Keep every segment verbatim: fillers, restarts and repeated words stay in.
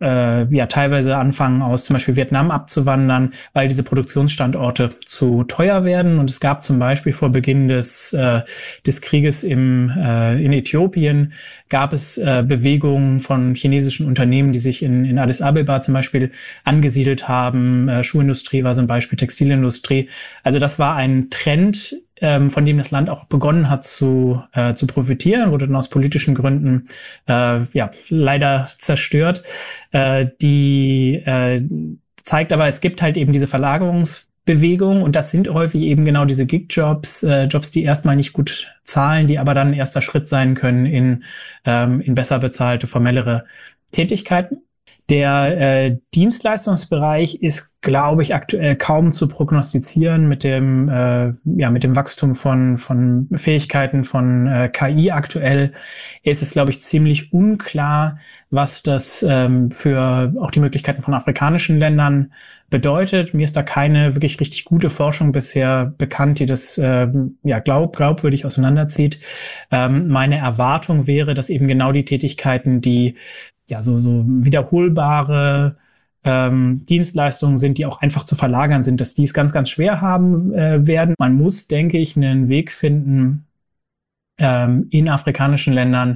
äh, ja teilweise anfangen, aus zum Beispiel Vietnam abzuwandern, weil diese Produktionsstandorte zu teuer werden. Und es gab zum Beispiel vor Beginn des, äh, des Krieges im, äh, in Äthiopien, gab es äh, Bewegungen von chinesischen Unternehmen, die sich in, in Addis Abeba zum Beispiel angesiedelt haben. Äh, Schuhindustrie war so ein Beispiel, Textilindustrie. Also das war ein Trend, ähm, von dem das Land auch begonnen hat zu, äh, zu profitieren, wurde dann aus politischen Gründen äh, ja leider zerstört. Äh, die äh, zeigt aber, es gibt halt eben diese Verlagerungsbewegung und das sind häufig eben genau diese Gig-Jobs, äh, Jobs, die erstmal nicht gut zahlen, die aber dann ein erster Schritt sein können in, ähm, in besser bezahlte, formellere Tätigkeiten. Der äh, Dienstleistungsbereich ist, glaube ich, aktuell kaum zu prognostizieren mit dem äh, ja mit dem Wachstum von von Fähigkeiten von äh, K I aktuell. Ist es, glaube ich, ziemlich unklar, was das ähm, für auch die Möglichkeiten von afrikanischen Ländern bedeutet. Mir ist da keine wirklich richtig gute Forschung bisher bekannt, die das äh, ja glaub, glaubwürdig auseinanderzieht. Ähm, meine Erwartung wäre, dass eben genau die Tätigkeiten, die ja so so wiederholbare ähm, Dienstleistungen sind, die auch einfach zu verlagern sind, dass die es ganz, ganz schwer haben äh, werden. Man muss, denke ich, einen Weg finden, ähm, in afrikanischen Ländern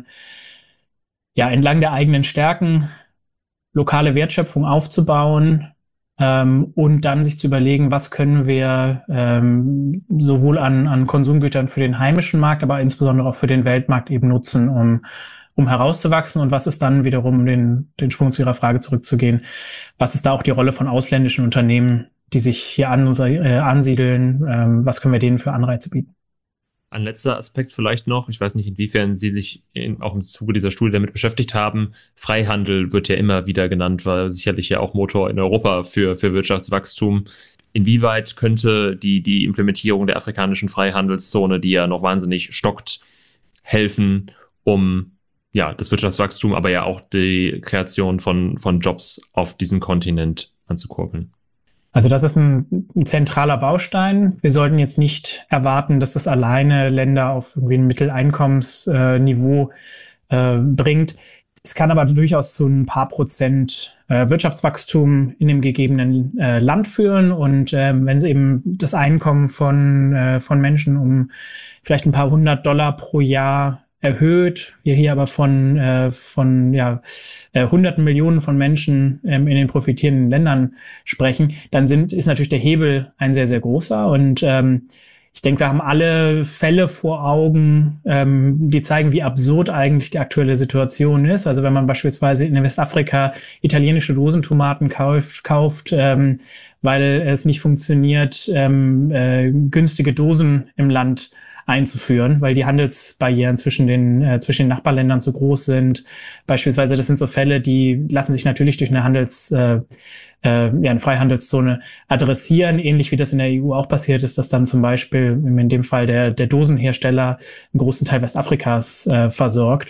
ja entlang der eigenen Stärken lokale Wertschöpfung aufzubauen, ähm, und dann sich zu überlegen, was können wir ähm, sowohl an, an Konsumgütern für den heimischen Markt, aber insbesondere auch für den Weltmarkt eben nutzen, um um herauszuwachsen und was ist dann wiederum, den, den Sprung zu Ihrer Frage zurückzugehen, was ist da auch die Rolle von ausländischen Unternehmen, die sich hier an, äh, ansiedeln, ähm, was können wir denen für Anreize bieten? Ein letzter Aspekt vielleicht noch, ich weiß nicht, inwiefern Sie sich in, auch im Zuge dieser Studie damit beschäftigt haben. Freihandel wird ja immer wieder genannt, war sicherlich ja auch Motor in Europa für, für Wirtschaftswachstum. Inwieweit könnte die, die Implementierung der afrikanischen Freihandelszone, die ja noch wahnsinnig stockt, helfen, um ja, das Wirtschaftswachstum, aber ja auch die Kreation von, von Jobs auf diesem Kontinent anzukurbeln? Also das ist ein, ein zentraler Baustein. Wir sollten jetzt nicht erwarten, dass das alleine Länder auf irgendwie ein Mitteleinkommensniveau äh, bringt. Es kann aber durchaus zu ein paar Prozent äh, Wirtschaftswachstum in dem gegebenen äh, Land führen. Und äh, wenn es eben das Einkommen von, äh, von Menschen um vielleicht ein paar hundert Dollar pro Jahr erhöht, wir hier aber von äh, von ja äh, hunderten Millionen von Menschen ähm, in den profitierenden Ländern sprechen, dann sind ist natürlich der Hebel ein sehr, sehr großer. Und ähm, ich denke, wir haben alle Fälle vor Augen, ähm, die zeigen, wie absurd eigentlich die aktuelle Situation ist. Also wenn man beispielsweise in Westafrika italienische Dosentomaten kauft, kauft ähm, weil es nicht funktioniert, ähm, äh, günstige Dosen im Land einzuführen, weil die Handelsbarrieren zwischen den äh, zwischen den Nachbarländern zu groß sind. Beispielsweise, das sind so Fälle, die lassen sich natürlich durch eine Handels äh, äh, ja, eine Freihandelszone adressieren, ähnlich wie das in der E U auch passiert ist, dass dann zum Beispiel in dem Fall der der Dosenhersteller einen großen Teil Westafrikas äh, versorgt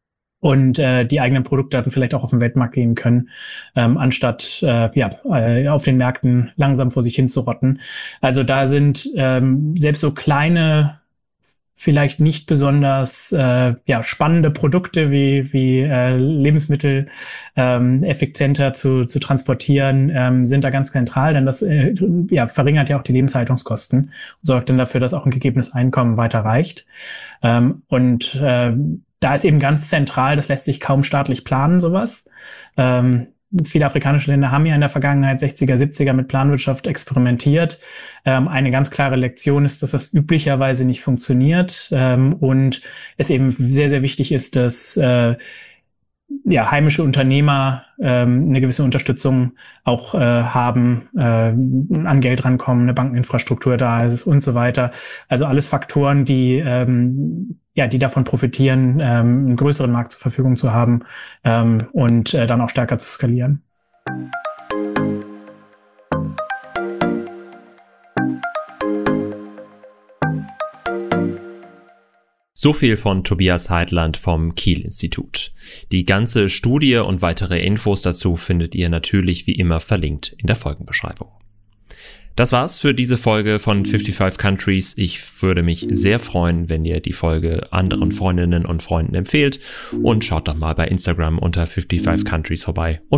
und äh, die eigenen Produkte dann vielleicht auch auf den Weltmarkt gehen können, ähm, anstatt äh, ja äh, auf den Märkten langsam vor sich hin zu rotten. Also da sind ähm, selbst so kleine, vielleicht nicht besonders äh, ja spannende Produkte wie wie äh, Lebensmittel ähm, effizienter zu zu transportieren, ähm, sind da ganz zentral, denn das äh, ja verringert ja auch die Lebenshaltungskosten und sorgt dann dafür, dass auch ein gegebenes Einkommen weiter reicht. Ähm, und äh, da ist eben ganz zentral, das lässt sich kaum staatlich planen, sowas. Ähm, Viele afrikanische Länder haben ja in der Vergangenheit sechziger, siebziger mit Planwirtschaft experimentiert. Ähm, eine ganz klare Lektion ist, dass das üblicherweise nicht funktioniert, ähm, und es eben sehr, sehr wichtig ist, dass äh, ja, heimische Unternehmer ähm, eine gewisse Unterstützung auch äh, haben, äh, an Geld rankommen, eine Bankeninfrastruktur da ist und so weiter. Also alles Faktoren, die ähm, ja, die davon profitieren, ähm, einen größeren Markt zur Verfügung zu haben, ähm, und äh, dann auch stärker zu skalieren. So viel von Tobias Heitland vom Kiel-Institut. Die ganze Studie und weitere Infos dazu findet ihr natürlich wie immer verlinkt in der Folgenbeschreibung. Das war's für diese Folge von fifty-five Countries. Ich würde mich sehr freuen, wenn ihr die Folge anderen Freundinnen und Freunden empfehlt und schaut doch mal bei Instagram unter fifty-five Countries vorbei und